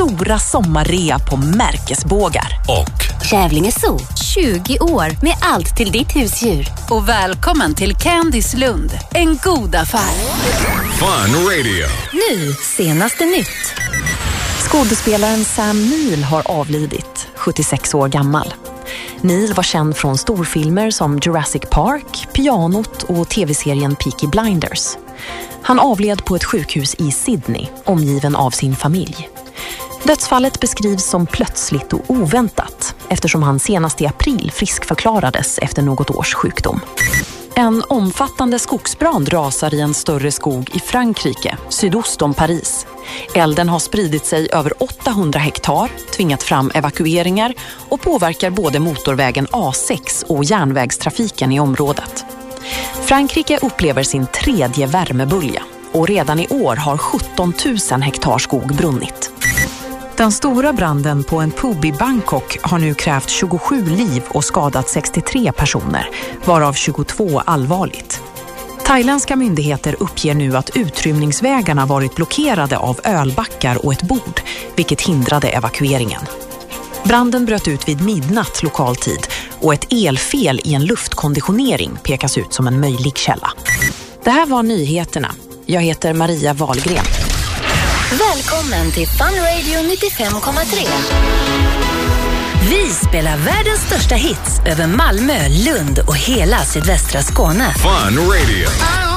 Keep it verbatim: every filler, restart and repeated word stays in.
stora sommarrea på märkesbågar. Och Kävlinge Zoo, tjugo år med allt till ditt husdjur. Och välkommen till Candice Lund, en god affär. Fun Radio. Nu, senaste nytt. Skådespelaren Sam Neill har avlidit, sjuttiosex år gammal. Neill var känd från storfilmer som Jurassic Park, Pianot och tv-serien Peaky Blinders. Han avled på ett sjukhus i Sydney, omgiven av sin familj. Dödsfallet beskrivs som plötsligt och oväntat, eftersom han senast i april friskförklarades efter något års sjukdom. En omfattande skogsbrand rasar i en större skog i Frankrike, sydost om Paris. Elden har spridit sig över åttahundra hektar, tvingat fram evakueringar och påverkar både motorvägen A sex och järnvägstrafiken i området. Frankrike upplever sin tredje värmebölja och redan i år har sjutton tusen hektar skog brunnit. Den stora branden på en pub i Bangkok har nu krävt tjugosju liv och skadat sextiotre personer, varav tjugotvå allvarligt. Thailändska myndigheter uppger nu att utrymningsvägarna varit blockerade av ölbackar och ett bord, vilket hindrade evakueringen. Branden bröt ut vid midnatt lokal tid och ett elfel i en luftkonditionering pekas ut som en möjlig källa. Det här var nyheterna. Jag heter Maria Wahlgren. Välkommen till Fun Radio nittiofem komma tre. Vi spelar världens största hits över Malmö, Lund och hela sydvästra Skåne. Fun Radio.